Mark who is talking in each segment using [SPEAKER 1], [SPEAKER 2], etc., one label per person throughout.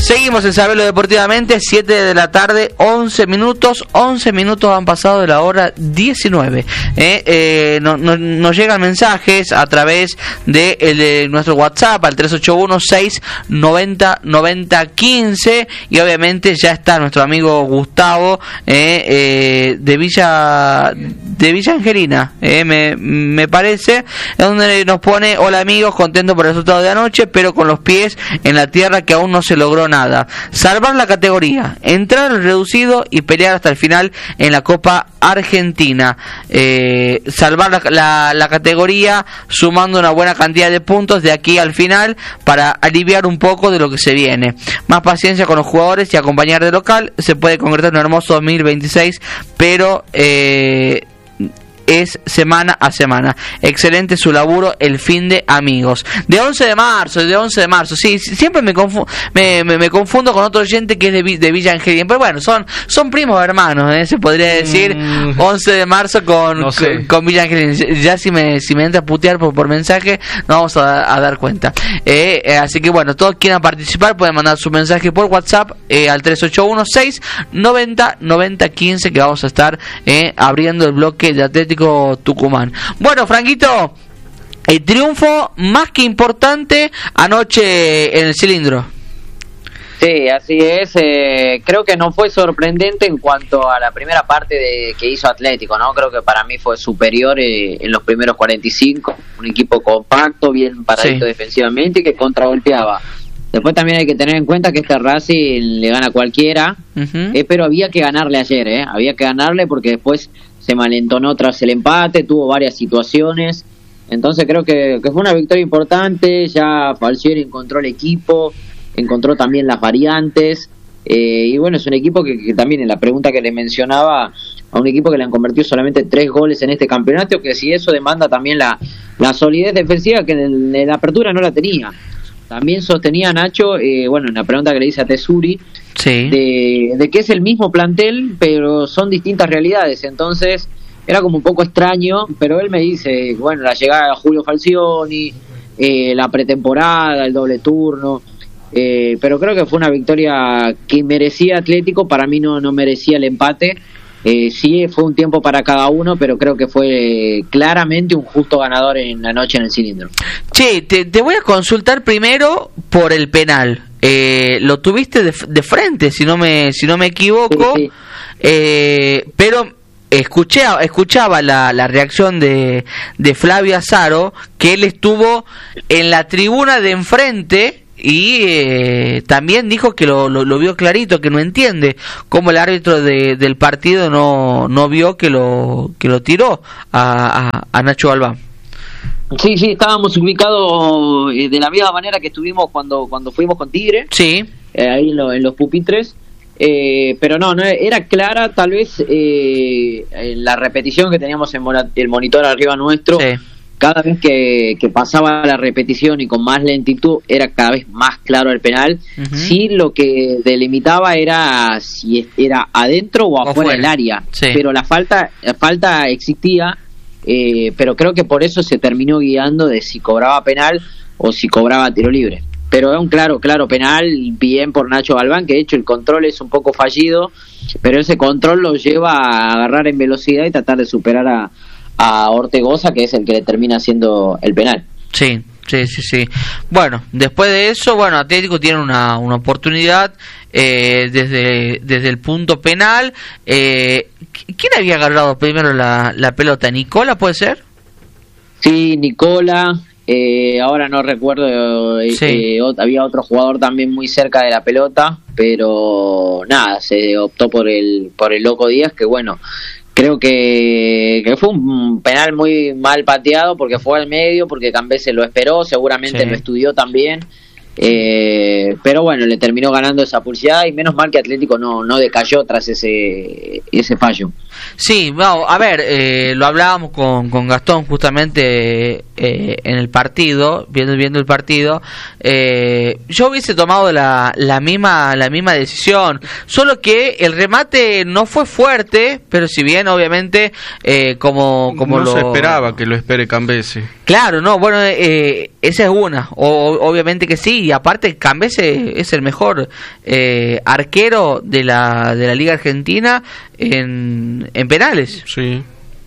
[SPEAKER 1] Seguimos en Saberlo Deportivamente, 7 de la tarde, 11 minutos han pasado de la hora 19. Nos llegan mensajes a través de nuestro WhatsApp al 381-690-9015 y obviamente ya está nuestro amigo Gustavo de Villa Angelina, me parece, donde nos pone: hola amigos, contento por el resultado de anoche, pero con los pies en la tierra que aún no se logró nada. Salvar la categoría, entrar al reducido y pelear hasta el final en la Copa Argentina. Salvar la categoría sumando una buena cantidad de puntos de aquí al final para aliviar un poco de lo que se viene. Más paciencia con los jugadores y acompañar de local. Se puede concretar un hermoso 2026, pero es semana a semana. Excelente su laburo el fin de amigos. De 11 de marzo. Sí, siempre me confundo con otro oyente que es de Villa Angelina. Pero bueno, son primos hermanos, se podría decir. 11 de marzo con Villa Angelina. Ya si me entra a putear por mensaje, nos vamos a dar cuenta. Así que bueno, todos quieran participar pueden mandar su mensaje por WhatsApp al 381-690-9015, que vamos a estar abriendo el bloque de Atlético Tucumán. Bueno, Franquito, el triunfo más que importante anoche en el Cilindro.
[SPEAKER 2] Sí, así es. Creo que no fue sorprendente en cuanto a la primera parte que hizo Atlético, ¿no? Creo que para mí fue superior en los primeros 45. Un equipo compacto, bien paradito defensivamente y que contragolpeaba. Después también hay que tener en cuenta que este Racing le gana a cualquiera, pero había que ganarle ayer, había que ganarle porque después se malentonó tras el empate, tuvo varias situaciones, entonces creo que fue una victoria importante. Ya Falcioni encontró el equipo, encontró también las variantes, y bueno, es un equipo que también, en la pregunta que le mencionaba, a un equipo que le han convertido solamente 3 goles en este campeonato, que si eso demanda también la solidez defensiva que en la apertura no la tenía. También sostenía Nacho, en la pregunta que le hice a Tesuri, de que es el mismo plantel, pero son distintas realidades. Entonces, era como un poco extraño, pero él me dice, bueno, la llegada de Julio Falcioni, la pretemporada, el doble turno, pero creo que fue una victoria que merecía Atlético. Para mí no merecía el empate. Sí, fue un tiempo para cada uno, pero creo que fue claramente un justo ganador en la noche en el Cilindro.
[SPEAKER 1] Che, te voy a consultar primero por el penal. Lo tuviste de frente, si no me equivoco, sí. Pero escuchaba la reacción de Flavio Azaro, que él estuvo en la tribuna de enfrente y también dijo que lo vio clarito, que no entiende cómo el árbitro del partido no vio que lo tiró a Nacho Galván.
[SPEAKER 2] Sí, estábamos ubicados de la misma manera que estuvimos cuando fuimos con Tigre, ahí en los pupitres, pero no era clara, tal vez en la repetición que teníamos en el monitor arriba nuestro. Cada vez que pasaba la repetición y con más lentitud era cada vez más claro el penal. Sí, lo que delimitaba era si era adentro o afuera del área, pero la falta existía, pero creo que por eso se terminó guiando de si cobraba penal o si cobraba tiro libre. Pero es un claro penal, bien por Nacho Galván, que de hecho el control es un poco fallido, pero ese control lo lleva a agarrar en velocidad y tratar de superar a Ortegoza, que es el que le termina haciendo el penal.
[SPEAKER 1] Sí. Bueno, después de eso, Atlético tiene una oportunidad desde el punto penal. ¿Quién había agarrado primero la pelota? ¿Nicola, puede ser?
[SPEAKER 2] Sí, Nicola. Ahora no recuerdo. Había otro jugador también muy cerca de la pelota, pero nada, se optó por el Loco Díaz, que bueno, creo que fue un penal muy mal pateado porque fue al medio, porque Cambese lo esperó, seguramente lo estudió también, pero bueno, le terminó ganando esa pulseada y menos mal que Atlético no decayó tras ese fallo.
[SPEAKER 1] Sí, a ver, lo hablábamos con Gastón justamente en el partido, viendo el partido. Yo hubiese tomado la misma decisión, solo que el remate no fue fuerte, pero si bien obviamente como
[SPEAKER 3] no se esperaba que lo espere Cambese.
[SPEAKER 1] Claro, no, bueno, esa es una, obviamente que sí, y aparte Cambese es el mejor arquero de la Liga Argentina en penales.
[SPEAKER 3] Sí.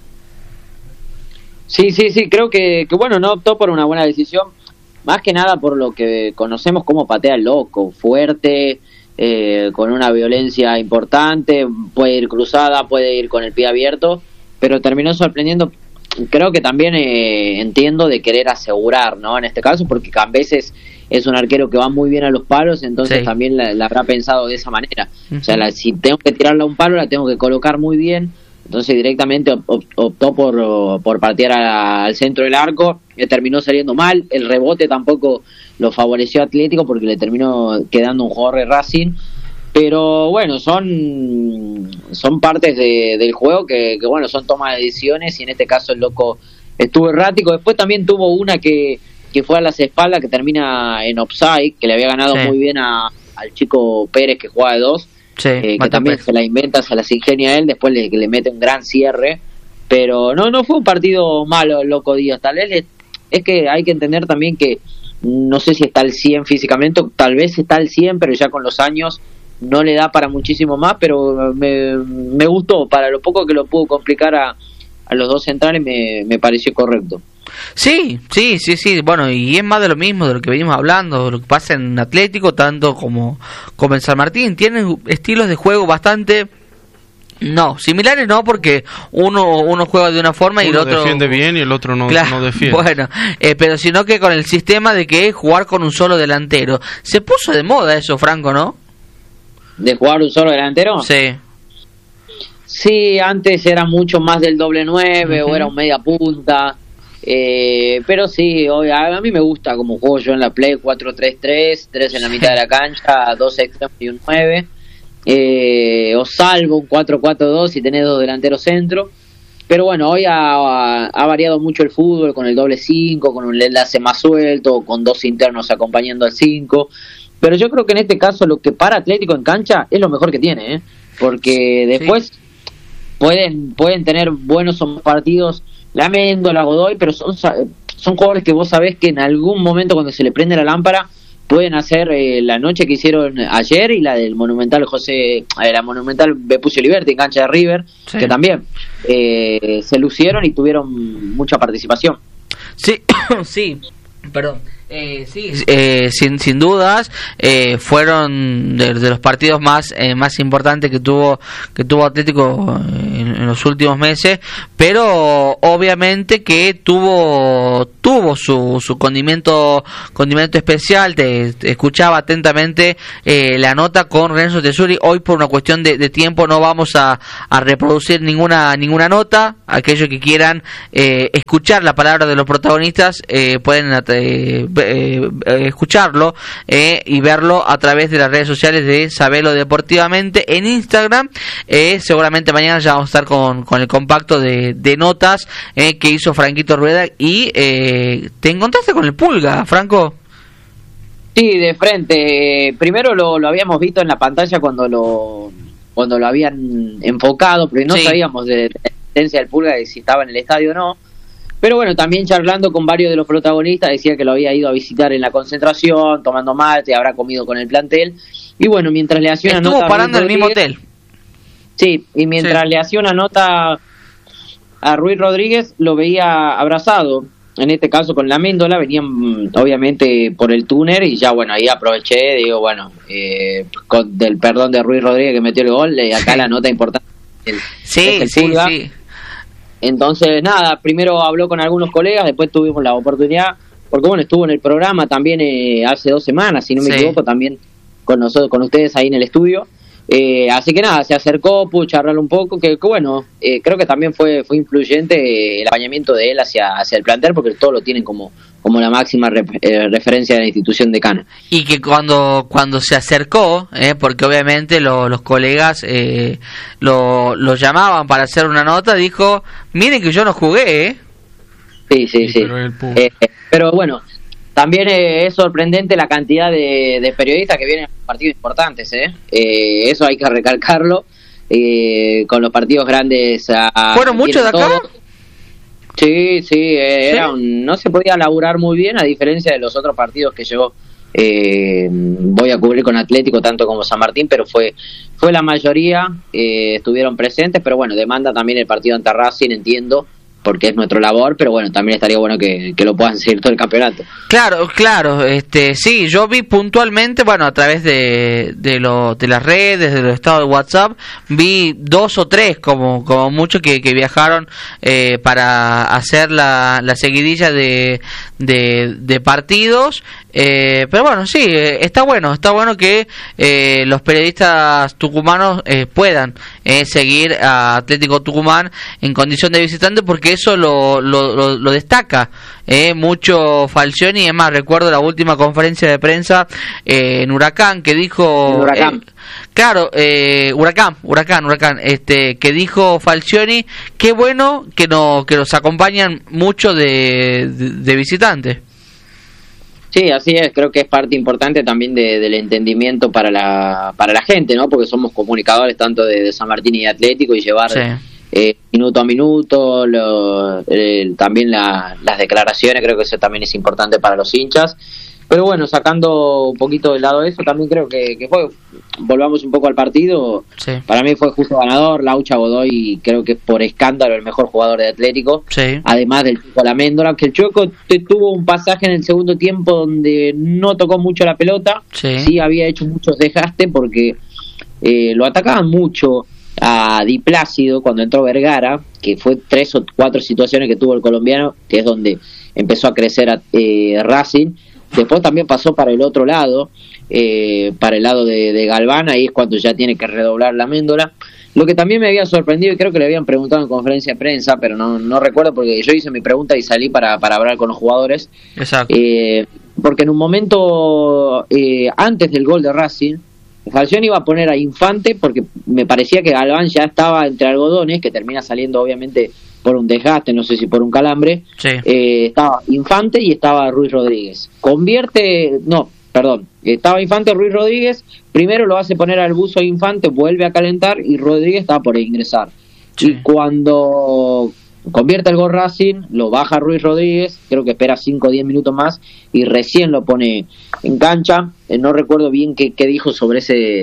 [SPEAKER 2] Sí, creo que bueno, no optó por una buena decisión, más que nada por lo que conocemos como patea el loco, fuerte, con una violencia importante, puede ir cruzada, puede ir con el pie abierto, pero terminó sorprendiendo. Creo que también entiendo de querer asegurar, ¿no? En este caso, porque Cambeses es un arquero que va muy bien a los palos, entonces también la habrá pensado de esa manera. O sea, si tengo que tirarla a un palo, la tengo que colocar muy bien. Entonces directamente optó por patear al centro del arco, le terminó saliendo mal, el rebote tampoco lo favoreció a Atlético porque le terminó quedando un jugador de Racing, pero bueno, son partes del juego que bueno, son tomas de decisiones, y en este caso el loco estuvo errático. Después también tuvo una que fue a las espaldas, que termina en offside, que le había ganado muy bien al chico Pérez, que jugaba de 2. Que también se la inventa, se las ingenia él, después le mete un gran cierre, pero no fue un partido malo el Loco Díaz. Tal vez es que hay que entender también que no sé si está al 100 físicamente, tal vez está al 100, pero ya con los años no le da para muchísimo más, pero me gustó, para lo poco que lo pudo complicar a los dos centrales me pareció correcto.
[SPEAKER 1] Sí, bueno, y es más de lo mismo, de lo que venimos hablando, de lo que pasa en Atlético, tanto como en San Martín. Tienen estilos de juego bastante, similares no, porque uno juega de una forma y el otro
[SPEAKER 3] defiende bien y el otro no defiende.
[SPEAKER 1] Bueno, pero sino que con el sistema de que es jugar con un solo delantero. Se puso de moda eso, Franco, ¿no?
[SPEAKER 2] ¿De jugar un solo delantero?
[SPEAKER 1] Sí.
[SPEAKER 2] Sí, antes era mucho más del doble 9 o era un media punta. Pero sí, a mí me gusta como juego yo en la Play, 4-3-3, 3 en la mitad de la cancha, 2 extremos y un 9, o salvo un 4-4-2 si tenés 2 delanteros centro. Pero bueno, hoy ha variado mucho el fútbol con el doble 5, con un enlace más suelto, con 2 internos acompañando al 5. Pero yo creo que en este caso lo que para Atlético en cancha es lo mejor que tiene, porque después pueden tener buenos partidos la Méndola, Godoy, pero son jugadores que vos sabés que en algún momento cuando se le prende la lámpara pueden hacer la noche que hicieron ayer y la del Monumental la Monumental Vespucio Liberty en cancha de River, que también se lucieron y tuvieron mucha participación.
[SPEAKER 1] Sí, perdón. Sin dudas fueron de los partidos más importantes que tuvo Atlético en los últimos meses, pero obviamente que tuvo su condimento especial. Te escuchaba atentamente la nota con Renzo Tesuri. Hoy por una cuestión de tiempo no vamos a reproducir ninguna nota. Aquellos que quieran escuchar la palabra de los protagonistas pueden escucharlo y verlo a través de las redes sociales de Sabelo Deportivamente en Instagram. Seguramente mañana ya vamos a estar con el compacto de notas que hizo Franquito Rueda. Y ¿te encontraste con el Pulga, Franco?
[SPEAKER 2] Sí, de frente. Primero lo habíamos visto en la pantalla cuando lo habían enfocado, pero no sabíamos de la existencia del Pulga, de si estaba en el estadio o no. Pero bueno, también charlando con varios de los protagonistas, decía que lo había ido a visitar en la concentración, tomando mate, habrá comido con el plantel. Y bueno, mientras le hacía una nota...
[SPEAKER 1] Estuvo parando en el mismo hotel.
[SPEAKER 2] Sí, y mientras le hacía una nota a Ruiz Rodríguez, lo veía abrazado. En este caso con la Méndola, venían obviamente por el túnel y ya bueno, ahí aproveché, digo bueno, con del perdón de Ruiz Rodríguez que metió el gol, acá la nota importante.
[SPEAKER 1] Sí.
[SPEAKER 2] Entonces, nada, primero habló con algunos colegas, después tuvimos la oportunidad, porque bueno, estuvo en el programa también hace 2 semanas, si no me equivoco, también con nosotros, con ustedes ahí en el estudio. Así que nada, se acercó, pudo charlar un poco, que bueno, creo que también fue influyente el acompañamiento de él hacia el plantel, porque todos lo tienen como la máxima referencia de la institución decana.
[SPEAKER 1] Y que cuando se acercó, porque obviamente los colegas lo llamaban para hacer una nota, dijo, miren que yo no jugué,
[SPEAKER 2] Sí. Pero bueno, también es sorprendente la cantidad de periodistas que vienen a partidos importantes, eso hay que recalcarlo, con los partidos grandes.
[SPEAKER 1] ¿Fueron muchos de acá?
[SPEAKER 2] Sí, era no se podía laburar muy bien, a diferencia de los otros partidos que yo voy a cubrir con Atlético, tanto como San Martín, pero fue la mayoría, estuvieron presentes, pero bueno, demanda también el partido ante Racing, entiendo, porque es nuestro labor, pero bueno, también estaría bueno que lo puedan seguir todo el campeonato.
[SPEAKER 1] Claro, sí, yo vi puntualmente, bueno, a través de las redes, de los estados de WhatsApp, vi 2 o 3 como mucho que viajaron para hacer la seguidilla de partidos, pero bueno, sí, está bueno que los periodistas tucumanos puedan seguir a Atlético Tucumán en condición de visitante, porque eso lo destaca mucho Falcioni. Es más, recuerdo la última conferencia de prensa en Huracán, que dijo
[SPEAKER 2] Huracán.
[SPEAKER 1] Huracán, que dijo Falcioni, qué bueno que nos acompañan mucho de visitantes.
[SPEAKER 2] Sí, así es, creo que es parte importante también del entendimiento para la gente, ¿no? Porque somos comunicadores tanto de San Martín y de Atlético, y llevar minuto a minuto también las declaraciones, creo que eso también es importante para los hinchas. Pero bueno, sacando un poquito del lado de eso, también creo que volvamos un poco al partido.
[SPEAKER 1] Sí.
[SPEAKER 2] Para mí fue justo ganador. Laucha Godoy, creo que por escándalo el mejor jugador de Atlético.
[SPEAKER 1] Sí.
[SPEAKER 2] Además del Choco Laméndola, que el Choco tuvo un pasaje en el segundo tiempo donde no tocó mucho la pelota. Sí había hecho muchos desgastes porque lo atacaban mucho a Di Plácido cuando entró Vergara, que fue 3 o 4 situaciones que tuvo el colombiano, que es donde empezó a crecer Racing. Después también pasó para el otro lado, para el lado de Galván, ahí es cuando ya tiene que redoblar la Méndola. Lo que también me había sorprendido, y creo que le habían preguntado en conferencia de prensa, pero no recuerdo porque yo hice mi pregunta y salí para hablar con los jugadores.
[SPEAKER 1] Exacto.
[SPEAKER 2] Porque en un momento, antes del gol de Racing, Falcioni iba a poner a Infante, porque me parecía que Galván ya estaba entre algodones, que termina saliendo obviamente por un desgaste, no sé si por un calambre.
[SPEAKER 1] Sí.
[SPEAKER 2] Estaba Infante y estaba Ruiz Rodríguez. Estaba Infante, Ruiz Rodríguez, primero lo hace poner al buzo Infante, vuelve a calentar y Rodríguez estaba por ingresar. Sí. Y cuando convierte el gol Racing, lo baja Ruiz Rodríguez, creo que espera 5 o 10 minutos más y recién lo pone en cancha. No recuerdo bien qué dijo sobre ese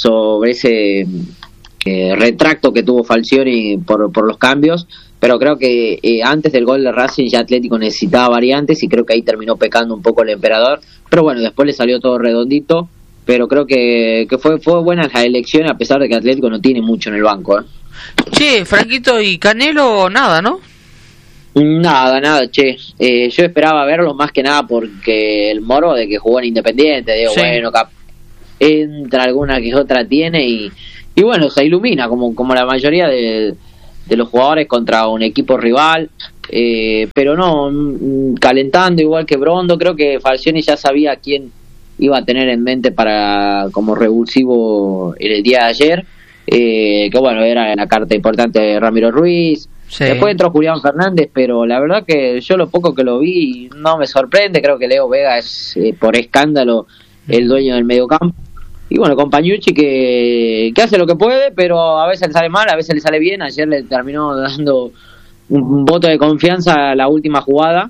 [SPEAKER 2] retracto que tuvo Falcioni por los cambios, pero creo que antes del gol de Racing ya Atlético necesitaba variantes y creo que ahí terminó pecando un poco el emperador, pero bueno, después le salió todo redondito, pero creo que fue buena la elección, a pesar de que Atlético no tiene mucho en el banco.
[SPEAKER 1] Che, Franquito, y Canelo nada, ¿no?
[SPEAKER 2] Nada, che. Yo esperaba verlo más que nada porque el Moro de que jugó en Independiente, digo, sí. Bueno, entra alguna que otra tiene y bueno, se ilumina como la mayoría de los jugadores contra un equipo rival, pero no, calentando igual que Brondo. Creo que Falcioni ya sabía quién iba a tener en mente para como revulsivo en el día de ayer, que bueno, era la carta importante de Ramiro Ruiz. Sí. Después entró Julián Fernández, pero la verdad que yo lo poco que lo vi no me sorprende. Creo que Leo Vega es por escándalo el dueño del mediocampo. Y bueno, con Pañucci que hace lo que puede, pero a veces le sale mal, a veces le sale bien. Ayer le terminó dando un voto de confianza a la última jugada,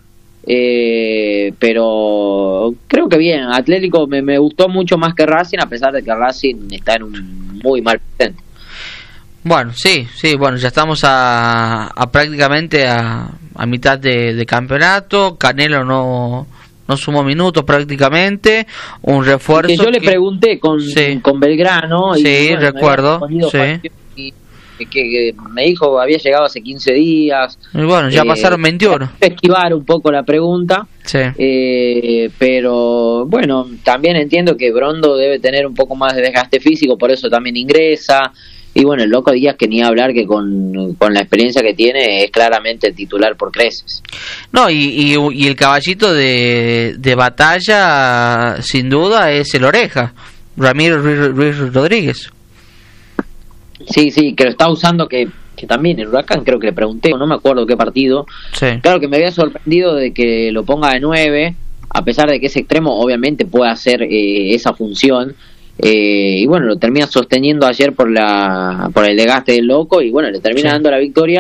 [SPEAKER 2] pero creo que bien. Atlético me gustó mucho más que Racing, a pesar de que Racing está en un muy mal presente.
[SPEAKER 1] Bueno, sí, bueno, ya estamos a prácticamente a mitad de campeonato. Canelo no sumó minutos prácticamente, un refuerzo.
[SPEAKER 2] Que yo le pregunté con Belgrano.
[SPEAKER 1] Sí, y, bueno, recuerdo.
[SPEAKER 2] Sí. Que me dijo que había llegado hace 15 días.
[SPEAKER 1] Y bueno, ya pasaron 21.
[SPEAKER 2] Esquivar un poco la pregunta.
[SPEAKER 1] Sí.
[SPEAKER 2] Pero bueno, también entiendo que Brondo debe tener un poco más de desgaste físico, por eso también ingresa. Y bueno, el Loco Díaz, que ni hablar, que con la experiencia que tiene es claramente el titular por creces.
[SPEAKER 1] No, y el caballito de batalla, sin duda, es el Oreja, Ramiro Ruiz Rodríguez.
[SPEAKER 2] Sí, que lo está usando, que también el Huracán, creo que le pregunté, no me acuerdo qué partido.
[SPEAKER 1] Sí.
[SPEAKER 2] Claro que me había sorprendido de que lo ponga de 9, a pesar de que ese extremo obviamente puede hacer esa función. Y bueno, lo termina sosteniendo ayer por el desgaste del Loco, y bueno, le termina dando la victoria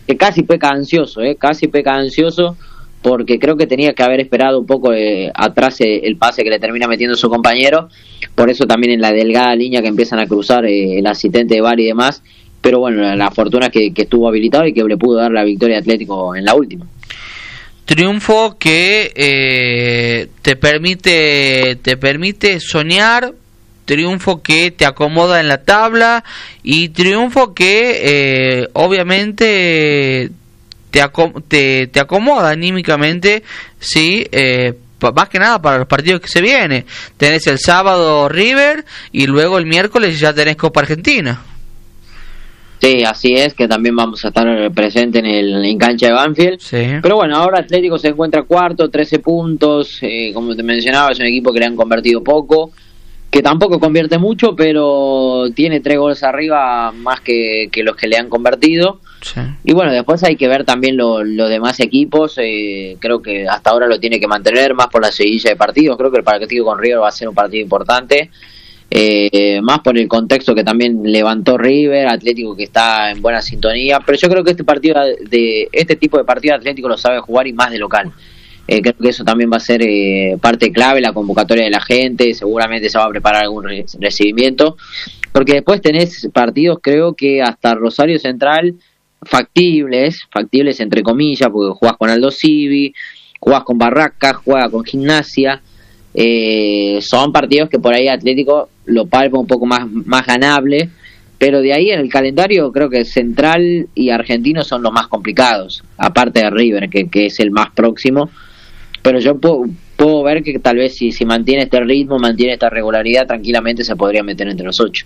[SPEAKER 2] que casi peca ansioso, porque creo que tenía que haber esperado un poco atrás el pase que le termina metiendo su compañero, por eso también en la delgada línea que empiezan a cruzar el asistente de VAR y demás, pero bueno, la fortuna es que estuvo habilitado y que le pudo dar la victoria a Atlético en la última.
[SPEAKER 1] Triunfo que te permite soñar, triunfo que te acomoda en la tabla y triunfo que obviamente te acomoda anímicamente, sí, más que nada para los partidos que se vienen. Tenés el sábado River y luego el miércoles ya tenés Copa Argentina.
[SPEAKER 2] Sí, así es, que también vamos a estar presentes en cancha de Banfield.
[SPEAKER 1] Sí.
[SPEAKER 2] Pero bueno, ahora Atlético se encuentra cuarto, 13 puntos. Como te mencionaba, es un equipo que le han convertido poco, que tampoco convierte mucho, pero tiene 3 goles arriba más que los que le han convertido.
[SPEAKER 1] Sí.
[SPEAKER 2] Y bueno, después hay que ver también los demás equipos. Creo que hasta ahora lo tiene que mantener más por la seguidilla de partidos. Creo que el partido con River va a ser un partido importante. Más por el contexto que también levantó River, Atlético que está en buena sintonía, pero yo creo que este tipo de partido Atlético lo sabe jugar y más de local. Creo que eso también va a ser parte clave, la convocatoria de la gente, seguramente se va a preparar algún recibimiento, porque después tenés partidos, creo que hasta Rosario Central, factibles entre comillas, porque jugás con Aldo Civi, jugás con Barracas, juega con Gimnasia. Son partidos que por ahí Atlético lo palpa un poco más ganable, pero de ahí en el calendario creo que Central y Argentino son los más complicados, aparte de River que es el más próximo, pero yo puedo ver que tal vez si mantiene este ritmo, mantiene esta regularidad, tranquilamente se podría meter entre los 8.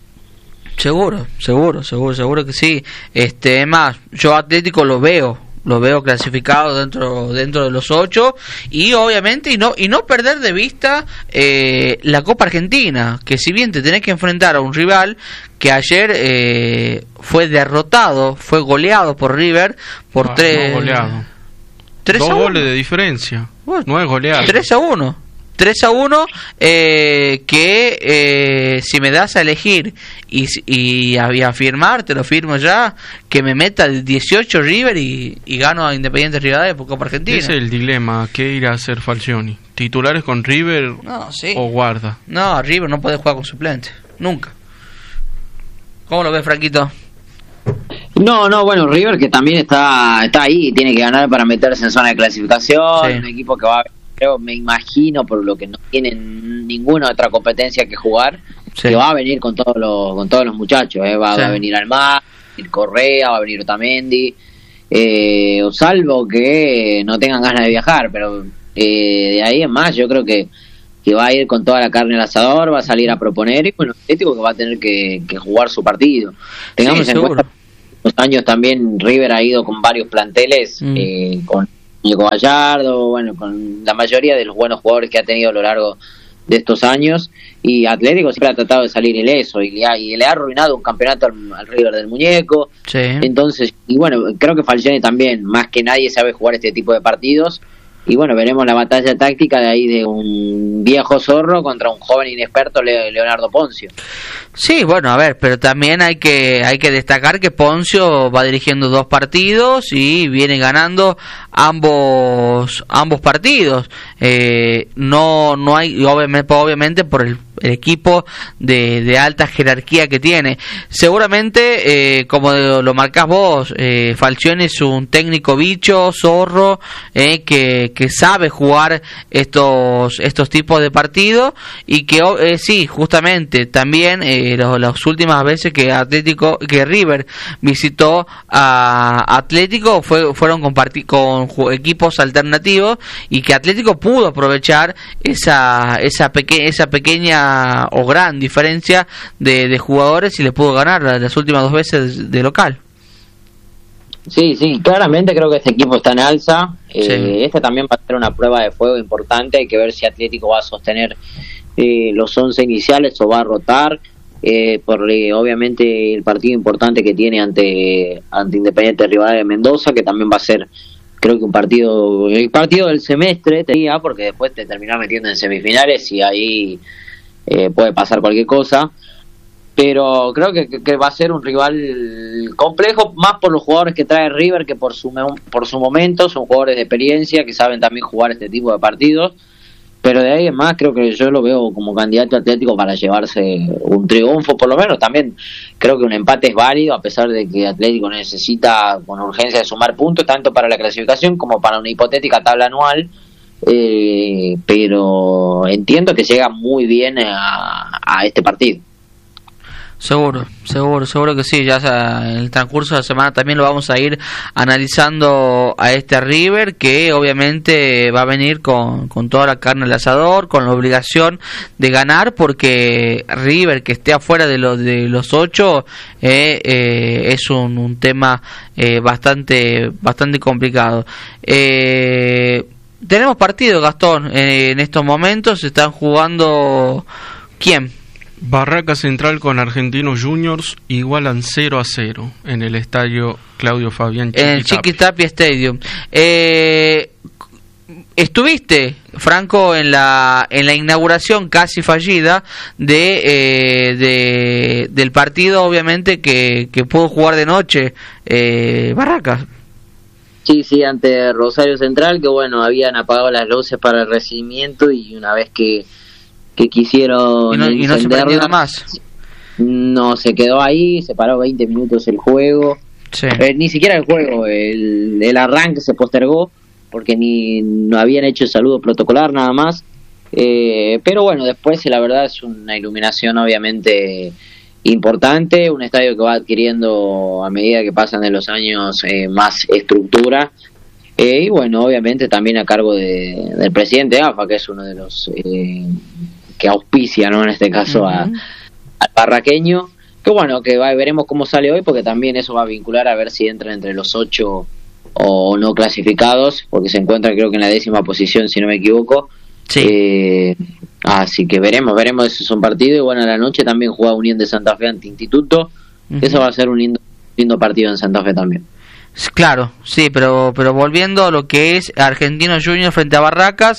[SPEAKER 2] Seguro que sí. Más, yo Atlético lo veo clasificado dentro de los 8 y obviamente y no perder de vista la Copa Argentina, que si bien te tenés que enfrentar a un rival que ayer fue goleado por River por 3
[SPEAKER 3] goleado.
[SPEAKER 1] 3
[SPEAKER 3] 2
[SPEAKER 1] a 1.
[SPEAKER 3] goles de diferencia.
[SPEAKER 1] Bueno,
[SPEAKER 3] no es goleado.
[SPEAKER 1] 3-1 que si me das a elegir y afirmar, te lo firmo ya, que me meta el 18 River y gano a Independiente Rivadavia por Copa Argentina.
[SPEAKER 3] Ese es el dilema, ¿qué irá a hacer Falcioni? ¿Titulares con River o guarda?
[SPEAKER 1] No, River no puede jugar con suplente, nunca. ¿Cómo lo ves, Franquito?
[SPEAKER 2] No, bueno, River que también está ahí, tiene que ganar para meterse en zona de clasificación, un equipo que va, creo, me imagino, por lo que no tienen ninguna otra competencia que jugar, que va a venir con todos los muchachos, va a venir Almada, va a venir Correa, va a venir Otamendi, salvo que no tengan ganas de viajar, pero de ahí en más yo creo que va a ir con toda la carne al asador, va a salir a proponer, y bueno, Atlético que va a tener que jugar su partido. Tengamos en cuenta los años también River ha ido con varios planteles, con Nico Gallardo, bueno, con la mayoría de los buenos jugadores que ha tenido a lo largo de estos años, y Atlético siempre ha tratado de salir ileso y le ha arruinado un campeonato al River del Muñeco. Entonces, y bueno, creo que Falcioni también, más que nadie, sabe jugar este tipo de partidos. Y bueno, veremos la batalla táctica de ahí de un viejo zorro contra un joven inexperto, Leonardo Poncio.
[SPEAKER 1] Sí, bueno, a ver, pero también hay que destacar que Poncio va dirigiendo 2 partidos y viene ganando ambos partidos. No hay, obviamente por el equipo de alta jerarquía que tiene. Seguramente, como lo marcás vos, Falcioni es un técnico bicho, zorro, que sabe jugar estos tipos de partidos y que sí, justamente también las últimas veces que River visitó a Atlético fueron con equipos alternativos y que Atlético pudo aprovechar esa pequeña o gran diferencia de jugadores y le pudo ganar las últimas 2 veces de local.
[SPEAKER 2] Sí, claramente creo que este equipo está en alza. Este también va a ser una prueba de fuego importante. Hay que ver si Atlético va a sostener los 11 iniciales o va a rotar, obviamente el partido importante que tiene ante Independiente Rivadavia de Mendoza, que también va a ser, creo que el partido del semestre, porque después te terminás metiendo en semifinales y ahí puede pasar cualquier cosa. pero creo que va a ser un rival complejo, más por los jugadores que trae River que por su momento. Son jugadores de experiencia que saben también jugar este tipo de partidos, pero de ahí en más creo que yo lo veo como candidato Atlético para llevarse un triunfo, por lo menos. También creo que un empate es válido, a pesar de que Atlético necesita con urgencia de sumar puntos, tanto para la clasificación como para una hipotética tabla anual. Pero entiendo que llega muy bien a este partido.
[SPEAKER 1] Seguro que sí. Ya en el transcurso de la semana también lo vamos a ir analizando a este River, que obviamente va a venir con toda la carne al asador, con la obligación de ganar, porque River que esté afuera de los 8 es un tema bastante complicado. Tenemos partido, Gastón, en estos momentos. Se están jugando... ¿Quién?
[SPEAKER 3] Barracas Central con Argentinos Juniors igualan 0-0 en el estadio Claudio Fabián Chiquitapia.
[SPEAKER 1] En el Chiquitapia Stadium. Estuviste, Franco, en la inauguración casi fallida del partido, obviamente, que pudo jugar de noche Barracas.
[SPEAKER 2] Sí, ante Rosario Central, que bueno, habían apagado las luces para el recibimiento, y una vez que quisieron
[SPEAKER 1] y no se prendió nada más.
[SPEAKER 2] No, se quedó ahí, se paró 20 minutos el juego.
[SPEAKER 1] Sí.
[SPEAKER 2] Ni siquiera el juego, el arranque se postergó porque no habían hecho el saludo protocolar nada más. Pero bueno, después la verdad es una iluminación obviamente importante, un estadio que va adquiriendo a medida que pasan de los años más estructura. Y bueno, obviamente también a cargo del presidente AFA, que es uno de los que auspicia, ¿no?, en este caso al barraqueño, que bueno, que veremos cómo sale hoy, porque también eso va a vincular a ver si entra entre los 8 o no clasificados, porque se encuentra creo que en la 10ª posición, si no me equivoco.
[SPEAKER 1] Sí.
[SPEAKER 2] Así que veremos, ese es un partido. Y bueno, a la noche también juega Unión de Santa Fe ante Instituto. Eso va a ser un lindo partido en Santa Fe también.
[SPEAKER 1] Claro, sí, pero volviendo a lo que es Argentinos Juniors frente a Barracas,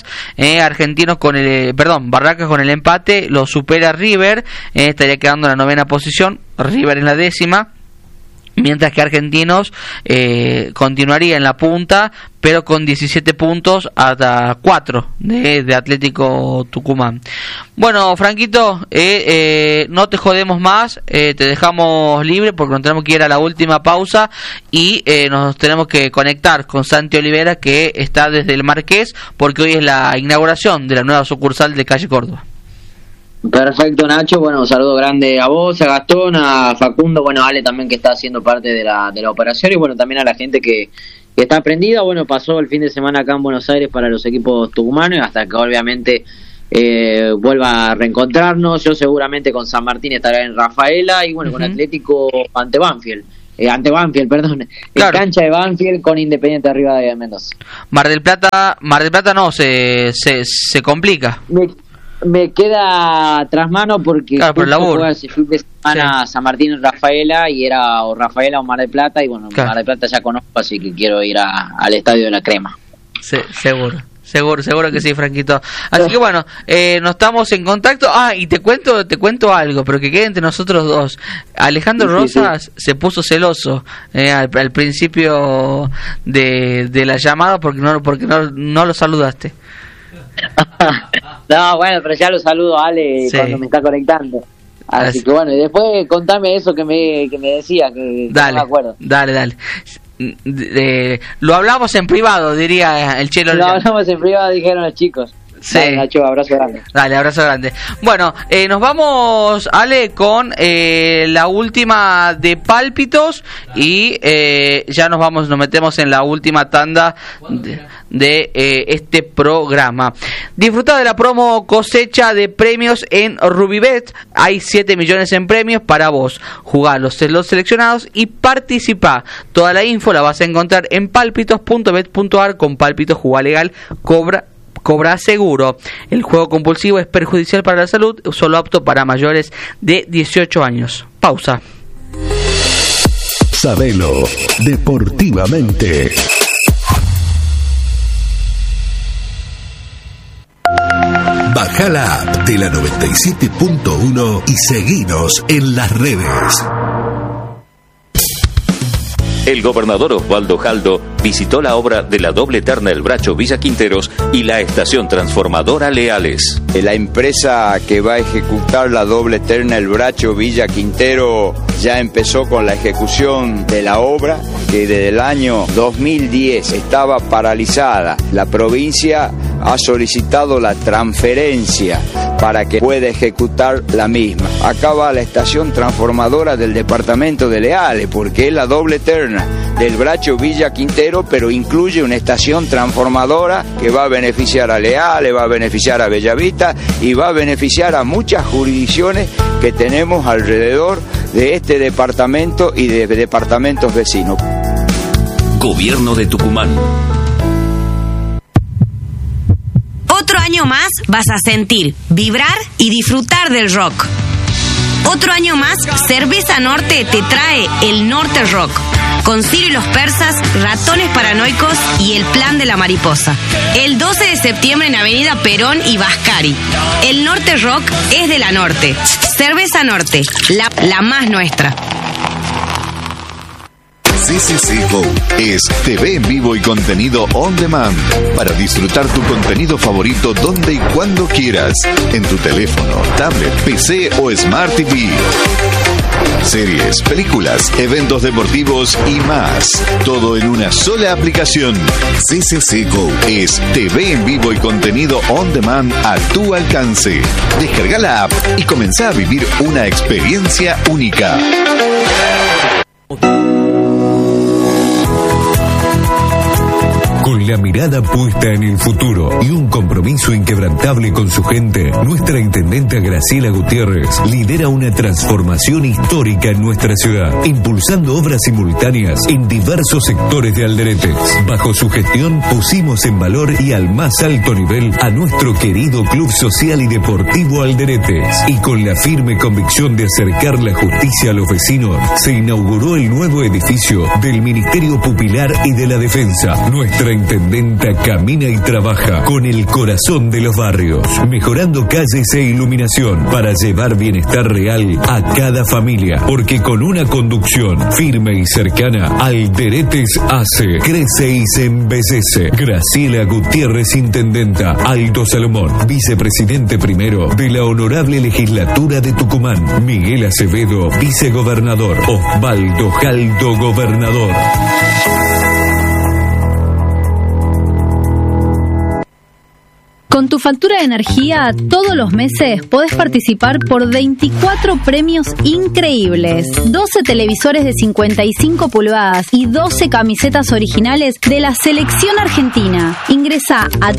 [SPEAKER 1] Barracas con el empate lo supera River, estaría quedando en la 9ª posición, River en la 10ª, mientras que Argentinos continuaría en la punta, pero con 17 puntos hasta 4 de Atlético Tucumán. Bueno, Franquito, no te jodemos más, te dejamos libre porque nos tenemos que ir a la última pausa y nos tenemos que conectar con Santi Olivera, que está desde el Marqués, porque hoy es la inauguración de la nueva sucursal de Calle Córdoba.
[SPEAKER 2] Perfecto, Nacho. Bueno, un saludo grande a vos, a Gastón, a Facundo, bueno, a Ale también, que está haciendo parte de la operación, y bueno, también a la gente que está prendida. Bueno, pasó el fin de semana acá en Buenos Aires para los equipos tucumanos, hasta que obviamente vuelva a reencontrarnos. Yo seguramente con San Martín estaré en Rafaela, y bueno, con Atlético ante Banfield, perdón, claro. En cancha de Banfield con Independiente arriba de Mendoza.
[SPEAKER 1] Mar del Plata no, se complica.
[SPEAKER 2] Me queda tras mano porque
[SPEAKER 1] claro, por laburo.
[SPEAKER 2] Juega ese fin de semana San Martín en Rafaela, y era o Rafaela o Mar del Plata, y bueno, claro. Mar del Plata ya conozco, así que quiero ir al Estadio de la Crema.
[SPEAKER 1] Sí, seguro que sí, Franquito. Así que bueno, nos estamos en contacto. Y te cuento algo, pero que quede entre nosotros dos. Alejandro Rosas se puso celoso al principio de la llamada porque no lo saludaste.
[SPEAKER 2] No, bueno, pero ya lo saludo a Ale cuando me está conectando. Así que bueno, y después contame eso que me decía, que
[SPEAKER 1] dale,
[SPEAKER 2] no me acuerdo.
[SPEAKER 1] Dale. Lo hablamos en privado, diría el Chelo.
[SPEAKER 2] Lo hablamos en privado, dijeron los chicos.
[SPEAKER 1] Sí.
[SPEAKER 2] Dale, Nacho, abrazo grande.
[SPEAKER 1] Dale, abrazo grande. Bueno, nos vamos, Ale, con la última de Pálpitos, y ya nos metemos en la última tanda de este programa. Disfruta de la promo cosecha de premios en Rubibet. Hay 7 millones en premios para vos. Jugá los seleccionados y participa. Toda la info la vas a encontrar en palpitos.bet.ar. Con Pálpitos, jugá legal, cobra seguro. El juego compulsivo es perjudicial para la salud, solo apto para mayores de 18 años. Pausa.
[SPEAKER 4] Sabelo deportivamente. Baja Descarga la app de la 97.1 y seguinos en las redes.
[SPEAKER 5] El gobernador Osvaldo Jaldo visitó la obra de la doble terna El Bracho Villa Quinteros y la estación transformadora Leales.
[SPEAKER 6] La empresa que va a ejecutar la doble terna El Bracho Villa Quintero ya empezó con la ejecución de la obra, que desde el año 2010 estaba paralizada. La provincia ha solicitado la transferencia para que pueda ejecutar la misma. Acá va la estación transformadora del departamento de Leales, porque es la doble terna del Bracho Villa Quintero, pero incluye una estación transformadora que va a beneficiar a Leales, va a beneficiar a Bellavista y va a beneficiar a muchas jurisdicciones que tenemos alrededor de este departamento y de departamentos vecinos.
[SPEAKER 5] Gobierno de Tucumán.
[SPEAKER 7] Otro año más vas a sentir, vibrar y disfrutar del rock. Otro año más, Cerveza Norte te trae el Norte Rock, con Ciro y los Persas, Ratones Paranoicos y El Plan de la Mariposa. El 12 de septiembre en Avenida Perón y Vascari. El Norte Rock es de la Norte. Cerveza Norte, la más nuestra.
[SPEAKER 8] CCC Go es TV en vivo y contenido on demand para disfrutar tu contenido favorito donde y cuando quieras, en tu teléfono, tablet, PC o Smart TV. Series, películas, eventos deportivos y más. Todo en una sola aplicación. CCC Go es TV en vivo y contenido on demand a tu alcance. Descarga la app y comenzá a vivir una experiencia única.
[SPEAKER 9] Con la mirada puesta en el futuro y un compromiso inquebrantable con su gente, nuestra intendenta Graciela Gutiérrez lidera una transformación histórica en nuestra ciudad, impulsando obras simultáneas en diversos sectores de Alderetes. Bajo su gestión pusimos en valor y al más alto nivel a nuestro querido Club Social y Deportivo Alderetes. Y con la firme convicción de acercar la justicia a los vecinos, se inauguró el nuevo edificio del Ministerio Pupilar y de la Defensa. Nuestra intendenta camina y trabaja con el corazón de los barrios, mejorando calles e iluminación para llevar bienestar real a cada familia, porque con una conducción firme y cercana, Alderetes hace, crece y se embellece. Graciela Gutiérrez, intendenta. Aldo Salomón, vicepresidente primero de la Honorable Legislatura de Tucumán. Miguel Acevedo, vicegobernador. Osvaldo Jaldo, gobernador.
[SPEAKER 10] Con tu factura de energía, todos los meses podés participar por 24 premios increíbles. 12 televisores de 55 pulgadas y 12 camisetas originales de la selección argentina. Ingresá a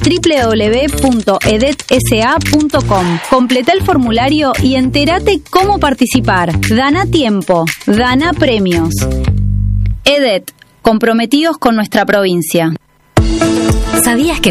[SPEAKER 10] www.edetsa.com. Completa el formulario y entérate cómo participar. Daná tiempo, Daná premios. EDET, comprometidos con nuestra provincia.
[SPEAKER 7] ¿Sabías que